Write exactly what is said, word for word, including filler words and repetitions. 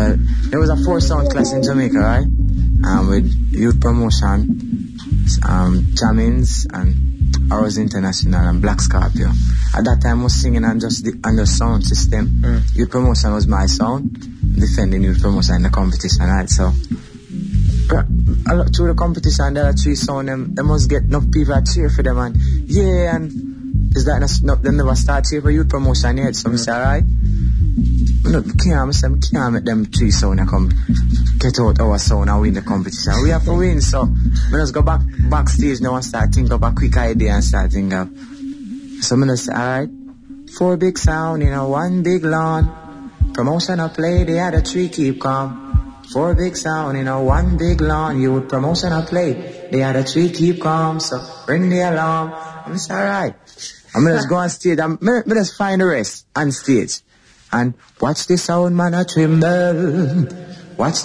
Well, there was a four sound class in Jamaica, right? Um, with Youth Promotion, um, Jamins, and Ours International, and Black Scorpio. At that time, I was singing on just the on the sound system. Mm. Youth Promotion was my sound, defending Youth Promotion in the competition, right? So, through the competition, there are three sound, them, they must get enough people to cheer for them, and yeah, and is that not, they never start cheer for Youth Promotion yet, so mm. I say, alright. No, can't, I can't make them three sound and come get out our sound and win the competition. We have to win, so we just go back backstage now and start think up a quick idea and start think up. So I'm just say, alright, four big sound in a one big lawn. Promotion I play, the other three keep calm. Four big sound in a one big lawn. You would promotion I play, the other three keep calm. So ring the alarm. I'm just alright. I'm gonna just go on stage. I'm gonna just find the rest on stage. And watch the sound man a tremble. Watch